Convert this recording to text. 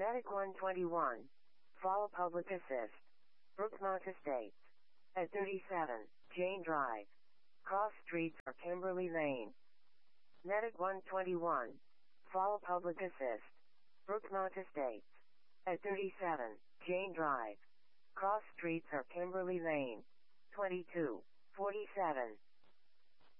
Natick 121. Follow Public Assist. Brookmont Estates. At 37, Jane Drive. Cross Streets or Kimberly Lane. Natick 121. Follow Public Assist. Brookmont Estates. At 37, Jane Drive. Cross Streets or Kimberly Lane. 22, 47,